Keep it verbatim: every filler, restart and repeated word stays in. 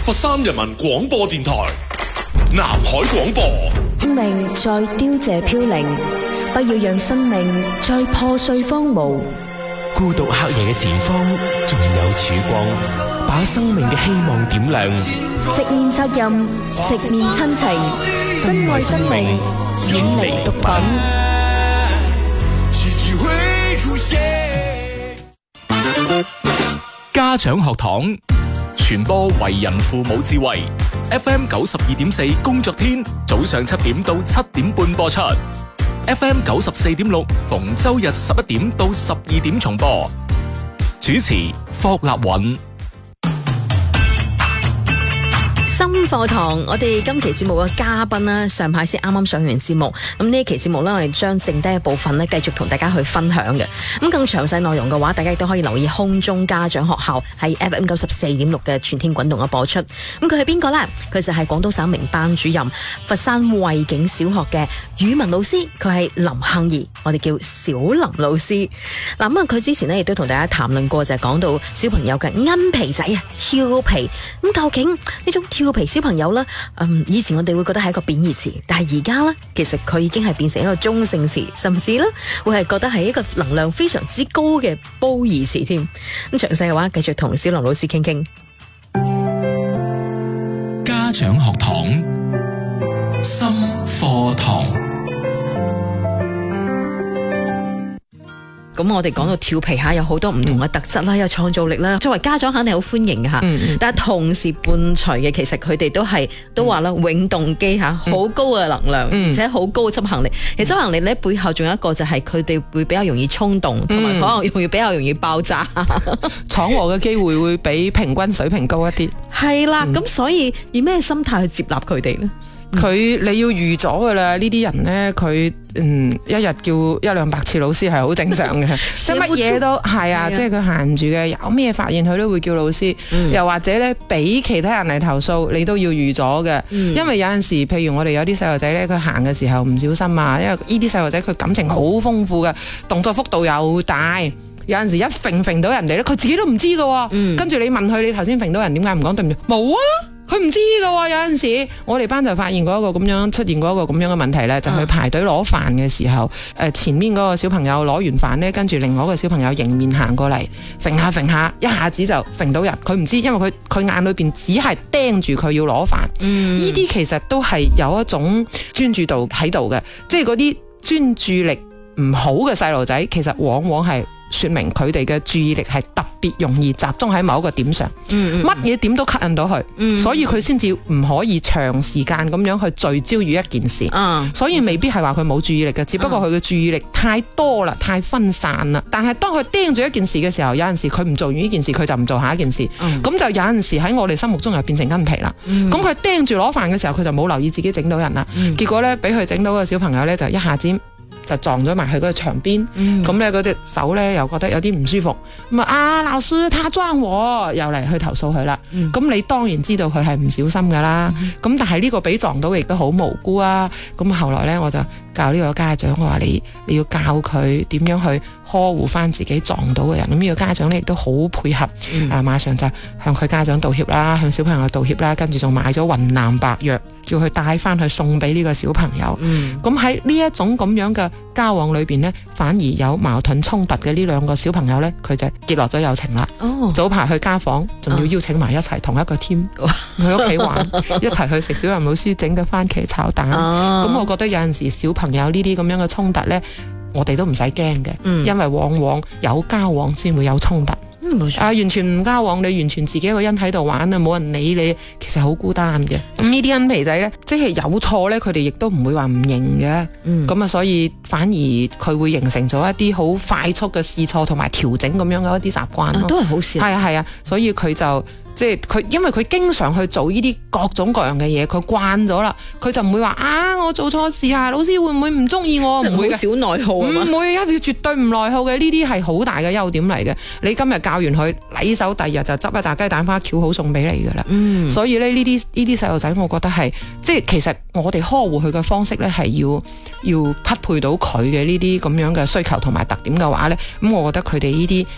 佛山人民廣播電台，南海廣播。 生命在凋謝飄零，不要讓生命在破碎荒蕪。 孤獨黑夜嘅前方仲有曙光，把生命嘅希望點亮。 直面責任，直面親情，珍愛生命，遠離毒品。 家長學堂傳播為人父母智慧。F M 九十二點四工作天早上七點到七點半播出。F M 九十四點六逢周日十一點到十二點重播。主持霍立允。 心課堂，我哋今期節目嘅嘉賓呢，上排先啱啱上完節目，咁呢一期節目呢，我哋將剩低嘅部分呢，繼續同大家去分享嘅。咁更詳細內容嘅話，大家亦都可以留意空中家長學校喺 F M 九十四點六嘅全天滾動嘅播出。咁佢係邊個呢？佢就係廣東省名班主任，佛山惠景小學嘅語文老師，佢係林杏兒，我哋叫小林老師。嗱，咁啊，佢之前呢，亦都同大家談論過，就係講到小朋友嘅奀皮仔啊，調皮。咁究竟呢種調皮小朋友呢，嗯，以前我哋會覺得係一個貶義詞，但係而家呢，其實佢已經係變成一個中性詞，甚至呢會係覺得係一個能量非常之高嘅褒義詞添。咁詳細嘅話，繼續同小林老師傾傾。 家長學堂，心課堂。 咁我哋講到調皮下，有好多唔同嘅特質啦，有創造力啦。作為家長肯定好歡迎嘅吓，嗯、但係同時伴隨嘅，其實佢哋都係都話啦，永動機吓，好高嘅能量，嗯、而且好高嘅執行力。其實執行力咧背後仲有一個就係佢哋會比較容易衝動，同埋、嗯、可能容易比較容易爆炸， 闖禍嘅機會會比平均水平高一啲。 係啦，咁、嗯、所以以咩心態去接納佢哋呢？ 佢你要預咗噶啦，呢啲人咧，佢嗯一日叫一兩百次老師係好正常嘅，即係乜嘢都係啊，即係佢閒唔住嘅，有咩發現佢都會叫老師，嗯、又或者咧俾其他人嚟投訴，你都要預咗嘅，嗯、因為有陣時，譬如我哋有啲細路仔咧，佢行嘅時候唔小心啊，因為呢啲細路仔佢感情好豐富嘅，動作幅度又大。有陣時一揈揈到人哋咧，佢自己都唔知噶，嗯、跟住你問佢，你頭先揈到人點解唔講對唔住？冇啊，佢唔知噶。有陣時我哋班就發現過一個咁樣出現過一個咁樣嘅問題咧，就去排隊攞飯嘅時候，誒、呃、前面嗰個小朋友攞完飯咧，跟住另外一個小朋友迎面行過嚟，揈下揈下，一下子就揈到人，佢唔知，因為佢佢眼裏邊只係盯住佢要攞飯。呢啲、嗯、其實都係有一種專注度喺度嘅，即係嗰啲專注力唔好嘅細路仔，其實往往係說明佢哋嘅注意力係特別容易集中喺某一個點上，乜嘢、嗯、點都吸引到佢，嗯、所以佢先至唔可以長時間咁樣去聚焦於一件事，嗯、所以未必係話佢冇注意力嘅，只不過佢嘅注意力太多啦，太分散啦。但係當佢盯住一件事嘅時候，有陣時佢唔做完呢件事，佢就唔做下一件事，咁、嗯、就有陣時喺我哋心目中又變成奀皮啦。咁佢盯住攞飯嘅時候，佢就冇留意自己整到人啦，嗯、結果咧俾佢整到個小朋友咧就一下子就撞咗埋去嗰個牆邊，咁咧嗰隻手咧又覺得有啲唔舒服，咁啊啊老師他撞我，又嚟去投訴佢啦。咁、嗯、你當然知道佢係唔小心噶啦，咁、嗯、但係呢個俾撞到亦都好無辜啊。咁後來咧我就教呢個家長，我話你你要教佢點樣去呵護翻自己撞到嘅人。咁呢個家長咧亦都好配合，嗯、啊馬上就向佢家長道歉啦，向小朋友道歉啦，跟住仲買咗雲南白藥，叫佢帶翻去送俾呢個小朋友。咁喺呢一種咁樣嘅交往裏邊呢，反而有矛盾衝突嘅呢兩個小朋友呢，佢就結落咗友情啦。哦、早排去家訪，仲要邀請埋一齊同一個 team 去屋企玩，一齊去食小林老師整嘅番茄炒蛋。咁、哦、我覺得有陣時小朋友呢啲咁樣嘅衝突呢，我哋都唔使驚嘅，嗯、因為往往有交往先會有衝突。嗯、啊，完全唔交往，你完全自己一個人喺度玩啊，冇人理你，其實好孤單嘅。咁呢啲奀皮仔呢，即係有錯呢，佢哋亦都唔會話唔認嘅。咁啊、嗯，所以反而佢會形成咗一啲好快速嘅試錯同埋調整咁樣嘅一啲習慣咯。都係好事。係啊係啊，所以佢就。即係佢，因為佢經常去做呢啲各種各樣嘅嘢，佢慣咗啦，佢就唔會話啊，我做錯事啊，老師會唔會唔中意我？唔會嘅，少內耗啊嘛，唔會，一定絕對唔內耗嘅，呢啲係好大嘅優點嚟嘅。你今日教完佢，禮手第二日就執一扎雞蛋花翹好送俾你噶啦。嗯，所以咧呢啲呢啲細路仔，我覺得係即係其實我哋呵護佢嘅方式咧，係要要匹配到佢嘅呢啲咁樣嘅需求同埋特點嘅話咧，咁我覺得佢哋呢啲。